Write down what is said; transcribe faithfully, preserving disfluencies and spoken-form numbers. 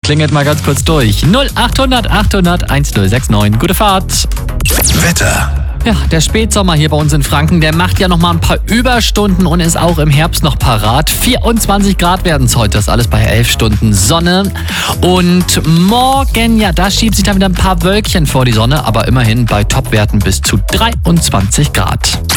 Klingelt mal ganz kurz durch. null achthundert achthundert1069. Gute Fahrt. Wetter. Ja, der Spätsommer hier bei uns in Franken, der macht ja noch mal ein paar Überstunden und ist auch im Herbst noch parat. vierundzwanzig Grad werden es heute, das ist alles bei elf Stunden Sonne. Und morgen, ja, da schiebt sich dann wieder ein paar Wölkchen vor die Sonne, aber immerhin bei Topwerten bis zu dreiundzwanzig Grad.